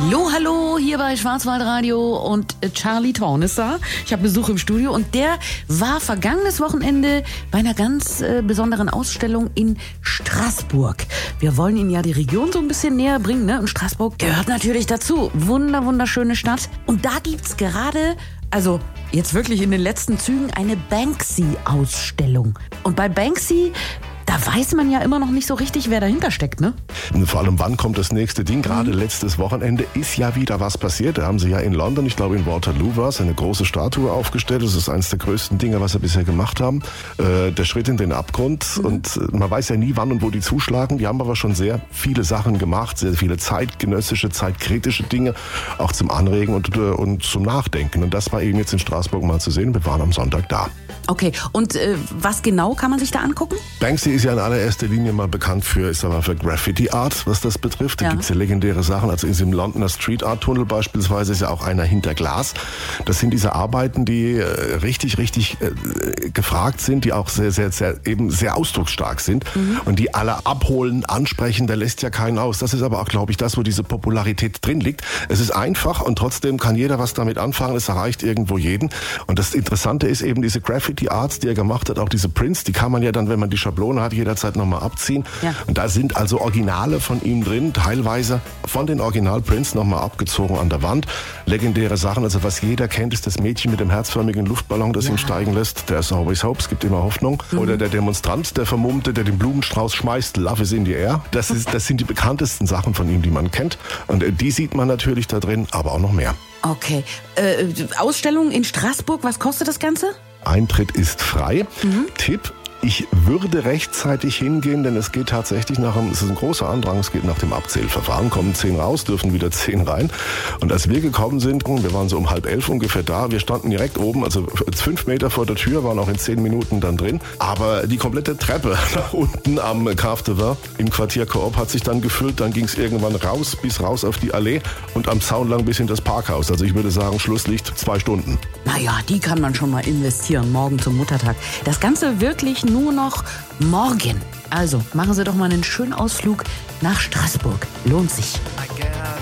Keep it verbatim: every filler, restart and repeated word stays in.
Hallo, hallo, hier bei Schwarzwaldradio und Charlie Thorn ist da. Ich habe Besuch im Studio und der war vergangenes Wochenende bei einer ganz äh, besonderen Ausstellung in Straßburg. Wir wollen Ihnen ja die Region so ein bisschen näher bringen, ne? Und Straßburg gehört natürlich dazu. Wunder, wunderschöne Stadt. Und da gibt's gerade, also jetzt wirklich in den letzten Zügen, eine Banksy-Ausstellung. Und bei Banksy, da weiß man ja immer noch nicht so richtig, wer dahinter steckt, ne? Vor allem, wann kommt das nächste Ding? Gerade mhm. letztes Wochenende ist ja wieder was passiert. Da haben sie ja in London, ich glaube in Waterloo war es, eine große Statue aufgestellt. Das ist eines der größten Dinge, was sie bisher gemacht haben. Äh, der Schritt in den Abgrund. Mhm. Und äh, man weiß ja nie, wann und wo die zuschlagen. Die haben aber schon sehr viele Sachen gemacht, sehr viele zeitgenössische, zeitkritische Dinge, auch zum Anregen und, äh, und zum Nachdenken. Und das war eben jetzt in Straßburg mal zu sehen. Wir waren am Sonntag da. Okay, und äh, was genau kann man sich da angucken? Banksy ist ja in allererster Linie mal bekannt für, ich sag mal, für Graffiti Art, was das betrifft. Da ja. gibt's ja legendäre Sachen. Also in diesem Londoner Street Art Tunnel beispielsweise ist ja auch einer hinter Glas. Das sind diese Arbeiten, die äh, richtig, richtig äh, gefragt sind, die auch sehr, sehr, sehr, eben sehr ausdrucksstark sind mhm. und die alle abholen, ansprechen. Da lässt ja keinen aus. Das ist aber auch, glaube ich, das, wo diese Popularität drin liegt. Es ist einfach und trotzdem kann jeder was damit anfangen. Es erreicht irgendwo jeden. Und das Interessante ist eben diese Graffiti die Arts, die er gemacht hat, auch diese Prints, die kann man ja dann, wenn man die Schablone hat, jederzeit nochmal abziehen. Ja. Und da sind also Originale von ihm drin, teilweise von den Original-Prints nochmal abgezogen an der Wand. Legendäre Sachen, also was jeder kennt, ist das Mädchen mit dem herzförmigen Luftballon, das ja. ihn steigen lässt. There's always hope, es gibt immer Hoffnung. Mhm. Oder der Demonstrant, der Vermummte, der den Blumenstrauß schmeißt, Love is in the air. Das, ist, das sind die bekanntesten Sachen von ihm, die man kennt. Und äh, die sieht man natürlich da drin, aber auch noch mehr. Okay. Äh, Ausstellung in Straßburg, was kostet das Ganze? Eintritt ist frei. Mhm. Tipp: Ich würde rechtzeitig hingehen, denn es geht tatsächlich nach einem, es ist ein großer Andrang, es geht nach dem Abzählverfahren, kommen zehn raus, dürfen wieder zehn rein. Und als wir gekommen sind, wir waren so um halb elf ungefähr da, wir standen direkt oben, also fünf Meter vor der Tür, waren auch in zehn Minuten dann drin. Aber die komplette Treppe nach unten am Cave de Vin im Quartier Coop hat sich dann gefüllt, dann ging es irgendwann raus, bis raus auf die Allee und am Zaun lang bis in das Parkhaus. Also ich würde sagen, Schlusslicht zwei Stunden. Naja, die kann man schon mal investieren, morgen zum Muttertag. Das Ganze wirklich nur noch morgen. Also machen Sie doch mal einen schönen Ausflug nach Straßburg. Lohnt sich.